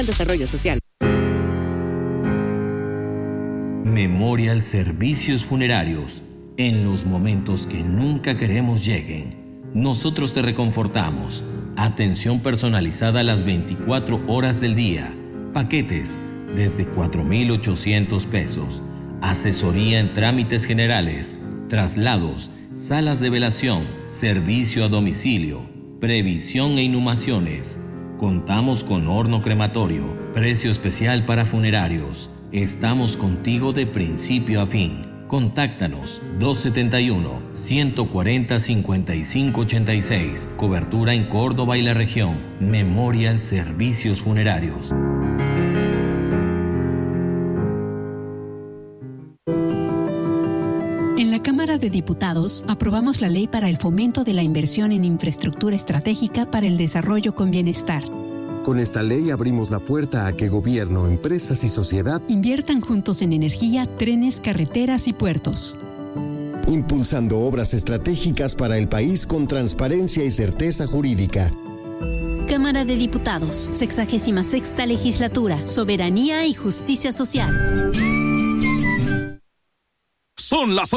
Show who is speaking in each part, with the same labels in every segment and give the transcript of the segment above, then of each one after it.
Speaker 1: del Desarrollo Social.
Speaker 2: Memorial Servicios Funerarios. En los momentos que nunca queremos lleguen, nosotros te reconfortamos. Atención personalizada a las 24 horas del día. Paquetes desde 4,800 pesos. Asesoría en trámites generales, traslados, salas de velación, servicio a domicilio, previsión e inhumaciones. Contamos con horno crematorio, precio especial para funerarios. Estamos contigo de principio a fin. Contáctanos 271-140-5586. Cobertura en Córdoba y la región. Memorial Servicios Funerarios.
Speaker 3: En la Cámara de Diputados aprobamos la ley para el fomento de la inversión en infraestructura estratégica para el desarrollo con bienestar.
Speaker 4: Con esta ley abrimos la puerta a que gobierno, empresas y sociedad
Speaker 3: inviertan juntos en energía, trenes, carreteras y puertos.
Speaker 4: Impulsando obras estratégicas para el país con transparencia y certeza jurídica.
Speaker 5: Cámara de Diputados, 66ª Legislatura, Soberanía y Justicia Social.
Speaker 6: Son las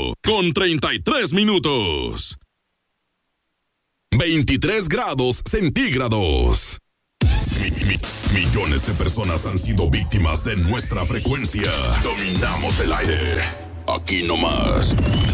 Speaker 6: 8:33. 23 grados centígrados. Millones de personas han sido víctimas de nuestra frecuencia. Dominamos el aire. Aquí nomás.